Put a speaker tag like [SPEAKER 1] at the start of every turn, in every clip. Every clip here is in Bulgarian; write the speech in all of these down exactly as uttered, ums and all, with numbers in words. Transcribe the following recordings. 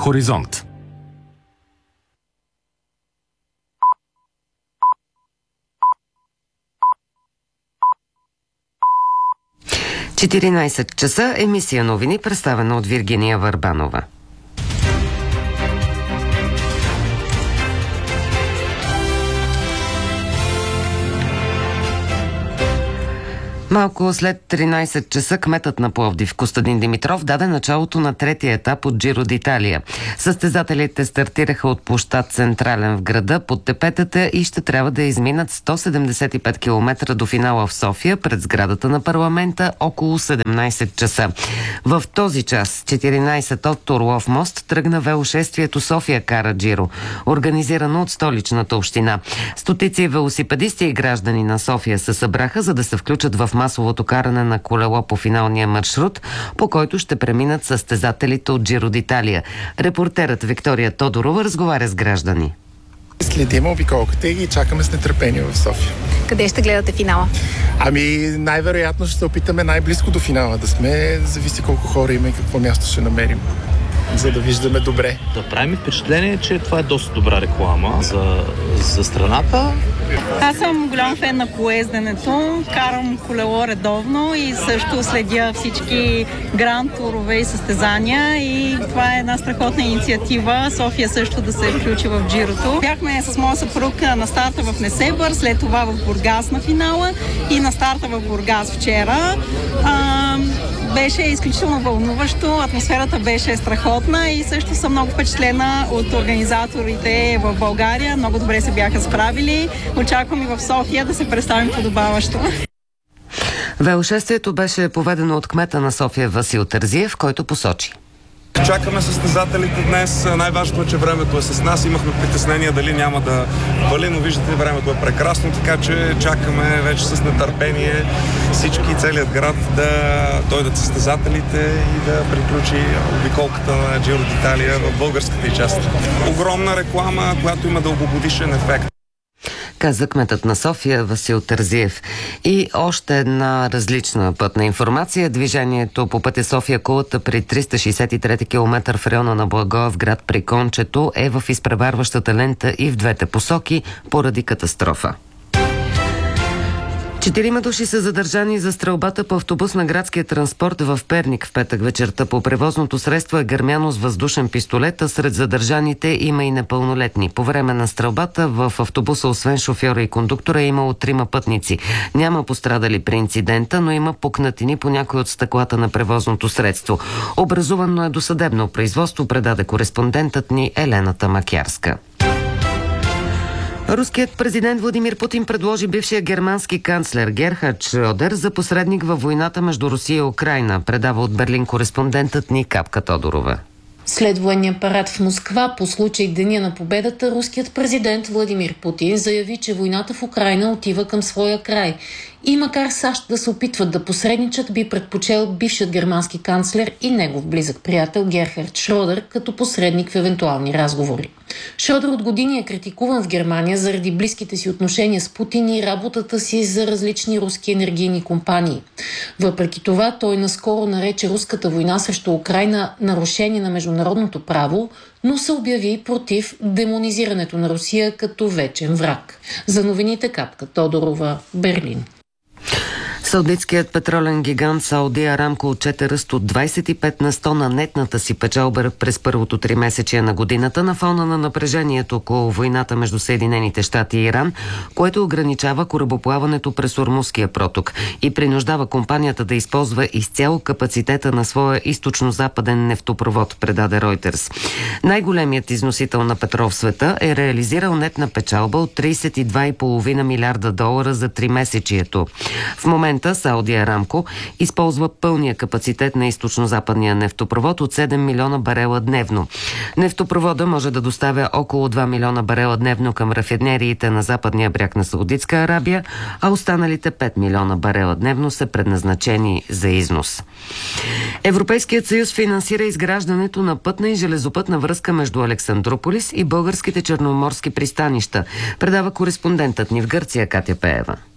[SPEAKER 1] Хоризонт.
[SPEAKER 2] четиринайсет часа, емисия новини, представена от Виргиния Върбанова. Малко след тринайсет часа кметът на Пловдив Костадин Димитров даде началото на третия етап от Джиро д'Италия. Състезателите стартираха от площад Централен в града под тепетата и ще трябва да изминат сто седемдесет и пет километра до финала в София пред сградата на парламента около седемнайсет часа. В този час, четиринайсет от Орлов мост, тръгна велошествието София кара Джиро, организирано от столичната община. Стотици велосипедисти и граждани на София се събраха, за да се включат в масовото каране на колело по финалния маршрут, по който ще преминат състезателите от Джиро д'Италия. Репортерът Виктория Тодорова разговаря с граждани.
[SPEAKER 3] Следим обиколката и ги чакаме с нетърпение в София.
[SPEAKER 4] Къде ще гледате финала?
[SPEAKER 3] Ами, най-вероятно ще се опитаме най-близко до финала да сме. Зависи колко хора има и какво място ще намерим, за да виждаме добре.
[SPEAKER 5] Да правим впечатление, че това е доста добра реклама за, за страната.
[SPEAKER 6] Аз съм голям фен на колезденето, карам колело редовно и също следя всички гранд турове и състезания и това е една страхотна инициатива. София също да се включи в Джирото. Бяхме с моя съпруг на старта в Несебър, след това в Бургас на финала и на старта в Бургас вчера. А, беше изключително вълнуващо, атмосферата беше страхотна и също съм много впечатлена от организаторите в България. Много добре се бяха справили. Очаквам и в София да се представим подобаващо.
[SPEAKER 2] Велошествието беше поведено от кмета на София Васил Терзиев, който посочи:
[SPEAKER 7] чакаме състезателите днес. Най-важното е, че времето е с нас. Имахме притеснения дали няма да вали, но виждате, времето е прекрасно, така че чакаме вече с нетърпение всички, целият град да дойдат състезателите и да приключи обиколката на Джиро д'Италия в българската и част. Огромна реклама, която има дългогодишен ефект,
[SPEAKER 2] каза кметът на София Васил Терзиев. И още една различна пътна информация. Движението по пътя София-Кулата при триста шейсет и трети километър в района на Благоевград при Кончето е в изпреварващата лента и в двете посоки поради катастрофа. Четирима души са задържани за стрелбата по автобус на градския транспорт в Перник в петък вечерта. По превозното средство е гърмяно с въздушен пистолет, а сред задържаните има и непълнолетни. По време на стрелбата в автобуса, освен шофьора и кондуктора, е имало трима пътници. Няма пострадали при инцидента, но има пукнатини по някои от стъклата на превозното средство. Образувано е досъдебно производство, предаде кореспондентът ни Елената Макярска. Руският президент Владимир Путин предложи бившия германски канцлер Герхард Шрьодер за посредник във войната между Русия и Украйна, предава от Берлин кореспондентът ни Капка Тодорова.
[SPEAKER 8] След военния парад в Москва по случай Деня на победата, руският президент Владимир Путин заяви, че войната в Украйна отива към своя край. И макар САЩ да се опитват да посредничат, би предпочел бившият германски канцлер и негов близък приятел Герхард Шрьодер като посредник в евентуални разговори. Шрьодер от години е критикуван в Германия заради близките си отношения с Путин и работата си за различни руски енергийни компании. Въпреки това, той наскоро нарече руската война срещу Украйна нарушение на международното право, но се обяви против демонизирането на Русия като вечен враг. За новините Капка Тодорова, Берлин.
[SPEAKER 2] Саудитският петролен гигант Сауди Арамко отчете ръст от двайсет и пет на сто на нетната си печалба през първото тримесечие на годината на фона на напрежението около войната между Съединените щати и Иран, което ограничава корабоплаването през Ормузския проток и принуждава компанията да използва изцяло капацитета на своя източно-западен нефтопровод, предаде Ройтерс. Най-големият износител на петрол в света е реализирал нетна печалба от трийсет и два цяло и пет милиарда долара за тримесечието. В момента Сауди Арамко използва пълния капацитет на източно-западния нефтопровод от седем милиона барела дневно. Нефтопровода може да доставя около два милиона барела дневно към рафинериите на западния бряг на Саудитска Арабия, а останалите пет милиона барела дневно са предназначени за износ. Европейският съюз финансира изграждането на пътна и железопътна връзка между Александрополис и българските черноморски пристанища, предава кореспондентът ни в Гърция Катя Пеева.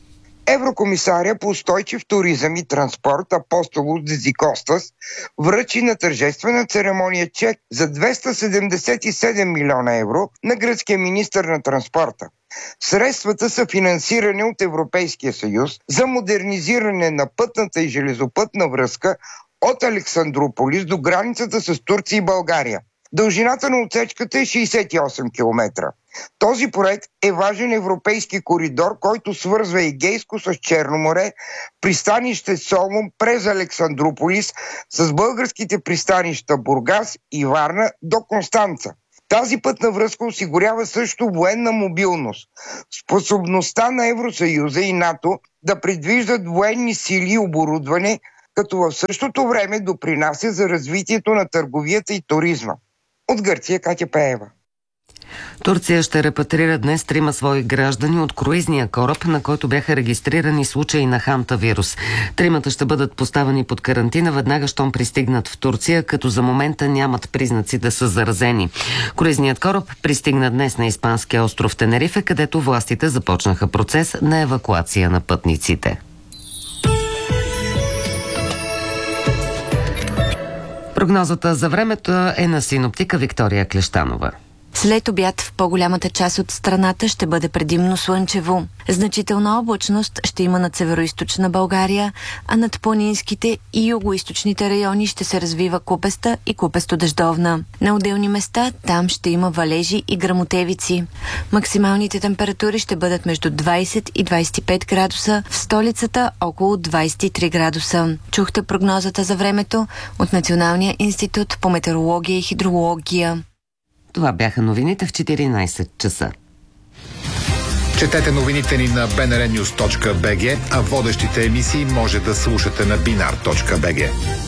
[SPEAKER 1] Еврокомисаря по устойчив туризъм и транспорт Апостолос Дезикостас връчи на тържествена церемония чек за двеста седемдесет и седем милиона евро на гръцкия министър на транспорта. Средствата са финансирани от Европейския съюз за модернизиране на пътната и железопътна връзка от Александрополис до границата с Турция и България. Дължината на отсечката е шейсет и осем километра. Този проект е важен европейски коридор, който свързва Егейско с Черно море, пристанище Солун през Александрополис с българските пристанища Бургас и Варна до Констанца. Тази пътна връзка осигурява също военна мобилност. Способността на Евросъюза и НАТО да предвиждат военни сили и оборудване, като в същото време допринася за развитието на търговията и туризма. От Гърция Катя Пеева.
[SPEAKER 2] Турция ще репатрира днес трима свои граждани от круизния кораб, на който бяха регистрирани случаи на хантавирус. Тримата ще бъдат поставени под карантина веднага, щом пристигнат в Турция, като за момента нямат признаци да са заразени. Круизният кораб пристигна днес на испанския остров Тенерифе, където властите започнаха процес на евакуация на пътниците. Прогнозата за времето е на синоптика Виктория Клещанова.
[SPEAKER 4] След обяд в по-голямата част от страната ще бъде предимно слънчево. Значителна облачност ще има над североизточна България, а над планинските и югоизточните райони ще се развива купеста и купесто-дъждовна. На отделни места там ще има валежи и гръмотевици. Максималните температури ще бъдат между двайсет и двайсет и пет градуса, в столицата около двайсет и три градуса. Чухте прогнозата за времето от Националния институт по метеорология и хидрология.
[SPEAKER 2] Това бяха новините в четиринайсет часа.
[SPEAKER 9] Четете новините ни на би ен ар нюз точка би джи, а водещите емисии може да слушате на бинар точка би джи.